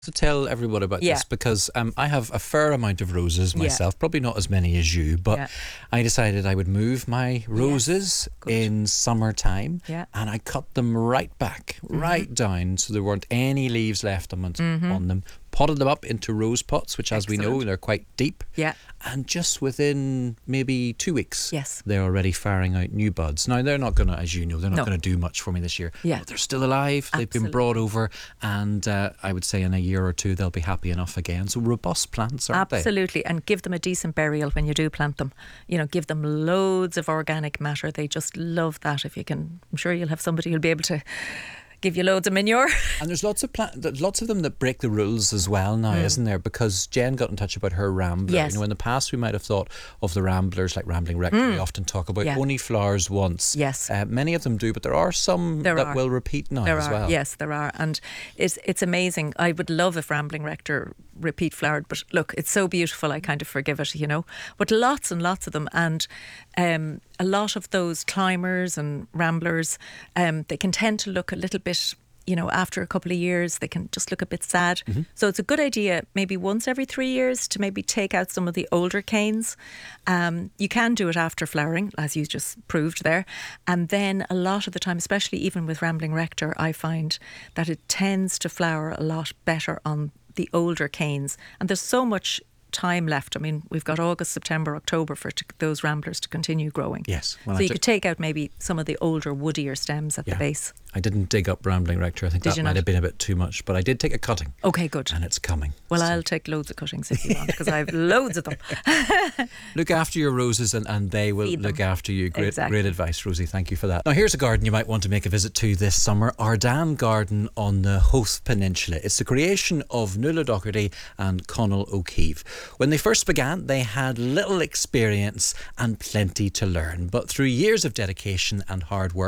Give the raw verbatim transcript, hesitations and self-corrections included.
To tell everyone about Yeah. this because um, I have a fair amount of roses Yeah. myself, probably not as many as you, but Yeah. I decided I would move my roses Good. in summertime, Yeah. and I cut them right back, right down, so there weren't any leaves left on, on them, potted them up into rose pots, which as we know, Excellent. they're quite deep, Yeah. and just within maybe two weeks, Yes. they're already firing out new buds. Now, they're not going to, as you know, they're not No. going to do much for me this year, Yeah. but they're still alive. They've been Absolutely. brought over, and uh, I would say in a year or two, they'll be happy enough again. So robust plants, aren't they? Absolutely, and give them a decent burial when you do plant them. You know, give them loads of organic matter. They just love that. If you can, I'm sure you'll have somebody who'll be able to give you loads of manure. And there's lots of plant, there's lots of them that break the rules as well now, isn't there? Because Jen got in touch about her rambler. Yes. You know, in the past we might have thought of the ramblers like Rambling Rector. We often talk about Yeah. only flowers once. Yes. Uh, many of them do, but there are some There that are. will repeat now There as are, well. yes, there are, and it's it's amazing. I would love if Rambling Rector repeat flowered, but look, it's so beautiful. I kind of forgive it, you know. But lots and lots of them, and um, a lot of those climbers and ramblers, um, they can tend to look a little bit. You know, after a couple of years, they can just look a bit sad. So it's a good idea, maybe once every three years, to maybe take out some of the older canes. Um, you can do it after flowering, as you just proved there. And then a lot of the time, especially even with Rambling Rector, I find that it tends to flower a lot better on the older canes. And there's so much time left. I mean, we've got August, September, October for to, those ramblers to continue growing. Yes. Well, so I you ju- could take out maybe some of the older, woodier stems at Yeah. the base. I didn't dig up Rambling Rector. I think Did that you might not? have been a bit too much, but I did take a cutting, Okay, good. and it's coming. Well, So I'll take loads of cuttings if you want, because I have loads of them. look after your roses, and, and they will Feed them. look after you. Great, Exactly. great advice, Rosie. Thank you for that. Now, here's a garden you might want to make a visit to this summer. Ardan Garden on the Howth Peninsula. It's the creation of Nuala Doherty and Conall O'Keefe. When they first began, they had little experience and plenty to learn. But through years of dedication and hard work,